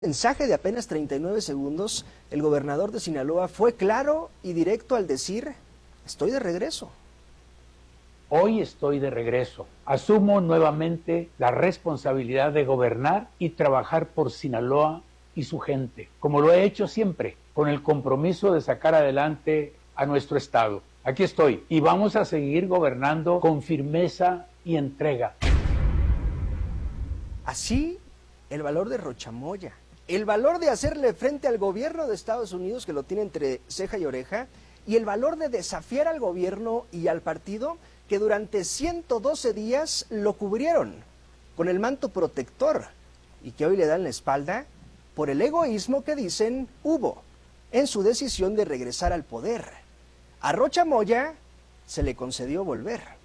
Mensaje de apenas 39 segundos, el gobernador de Sinaloa fue claro y directo al decir: estoy de regreso. Hoy estoy de regreso. Asumo nuevamente la responsabilidad de gobernar y trabajar por Sinaloa y su gente, como lo he hecho siempre, con el compromiso de sacar adelante a nuestro estado. Aquí estoy y vamos a seguir gobernando con firmeza y entrega. Así, el valor de Rochamoya, el valor de hacerle frente al gobierno de Estados Unidos, que lo tiene entre ceja y oreja, y el valor de desafiar al gobierno y al partido que durante 112 días lo cubrieron con el manto protector y que hoy le dan la espalda por el egoísmo que dicen hubo en su decisión de regresar al poder. A Rochamoya se le concedió volver.